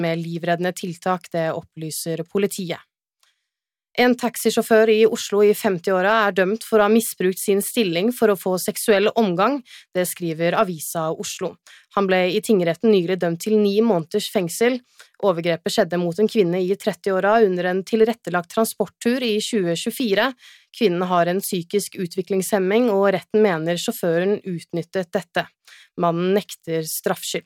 med livreddende tiltak, det opplyser politiet. En taxisjåfør i Oslo i 50-åra dømt for å ha misbrukt sin stilling for å få seksuell omgang, det skriver Avisa Oslo. Han ble i tingretten nylig dømt til 9 måneders fengsel. Overgrepet skjedde mot en kvinne i 30-åra under en tilrettelagt transporttur i 2024. Kvinnen har en psykisk utviklingshemming, og retten mener sjåføren utnyttet dette. Mannen nekter straffskyld.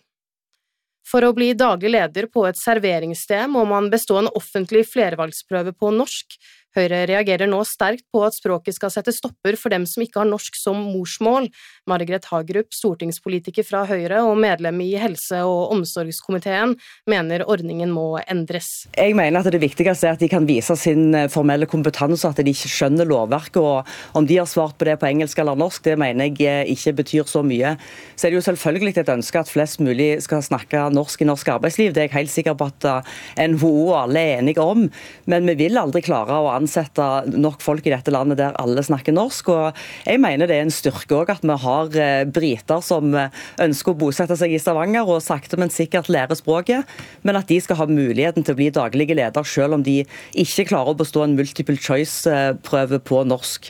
For å bli daglig leder på et serveringssted må man bestå en offentlig flervalgsprøve på norsk. Høyre reagerer nå sterkt på at språket skal sette stopper for dem som ikke har norsk som morsmål. Margaret Hagerup, stortingspolitiker fra Høyre og medlem i helse- og omsorgskomiteen, mener ordningen må endres. Jeg mener at det viktigste at de kan vise sin formelle kompetanse, at de ikke skjønner lovverket, og om de har svart på det på engelsk eller norsk, det mener jeg ikke betyr så mye. Så det jo selvfølgelig et ønske at flest mulig skal snakke norsk i norsk arbeidsliv. Det jeg helt sikker på at NHO og alle enige om, men vi vil aldri klare å ansette nok folk i dette landet der alle snakker norsk, og jeg mener det en styrke også at vi har briter som ønsker å bosette seg i Stavanger og sakte, men sikkert lære språket, men at de skal ha muligheten til å bli daglige leder selv om de ikke klarer å bestå en multiple choice-prøve på norsk.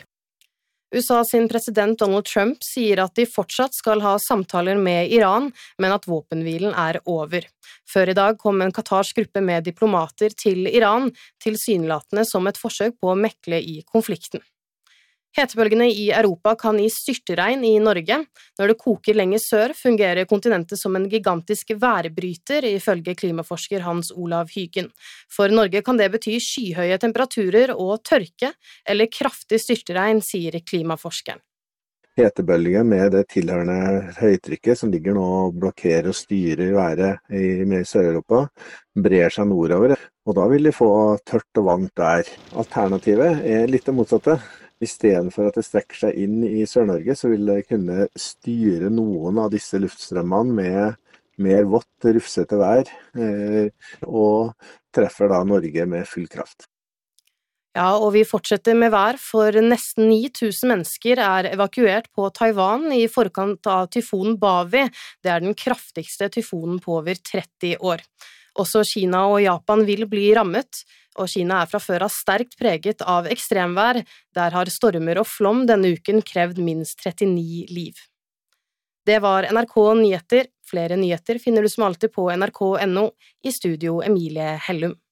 USA sin president Donald Trump sier at de fortsatt skal ha samtaler med Iran, men at våpenhvilen over. Før i dag kom en qatarsk gruppe med diplomater til Iran, tilsynelatende som et forsøk på å mekle i konflikten. Hetebølgene i Europa kan gi styrtregn i Norge. Når det koker lenger sør, fungerer kontinentet som en gigantisk værbryter, ifølge klimaforsker Hans Olav Hygen. For Norge kan det bety skyhøye temperaturer og tørke, eller kraftig styrtregn, sier klimaforskeren. Hetebølgen med det tilhørende høytrykket som ligger nå og blokkerer og styrer været i Sør-Europa, brer seg nordover, og da vil de få tørt og varmt vær. Alternativet litt det motsatte. I stedet for at det strekker seg inn i Sør-Norge, så vil det kunne styre noen av disse luftstrømmene med mer vått, rufsete vær, og treffer da Norge med full kraft. Ja, og vi fortsetter med vær, for nesten 9000 mennesker evakuert på Taiwan i forkant av tyfonen Bavi. Det den kraftigste tyfonen på over 30 år. Også Kina og Japan vil bli rammet, og Kina fra før av sterkt preget av ekstremvær. Der har stormer og flom denne uken krevd minst 39 liv. Det var NRK Nyheter. Flere nyheter finner du som alltid på nrk.no. I studio Emilie Hellum.